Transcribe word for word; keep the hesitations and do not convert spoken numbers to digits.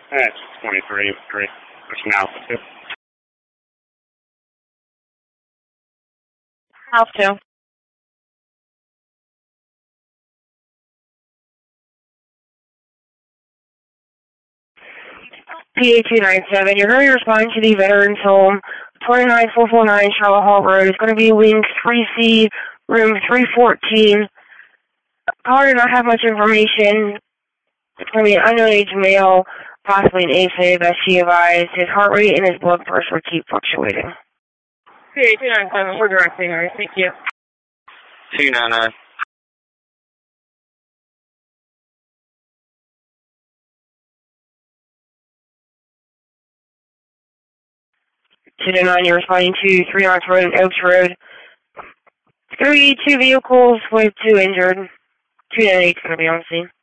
That's twenty-three, three. Pushing Alpha two. Alpha two. P A two nine seven, you're going to be responding to the Veterans Home, twenty-nine four forty-nine Charlotte Hall Road. It's going to be wing three C, room three fourteen. Caller did not have much information. It's going to be an unknown age male, possibly an AFib, as she advised. His heart rate and his blood pressure keep fluctuating. P A two nine seven, we're directing her. Thank you. two nine nine. two nine nine, you're responding to three Ox Road and Oaks Road. It's going to be two vehicles with two injured. two nine eight is going to be on the scene.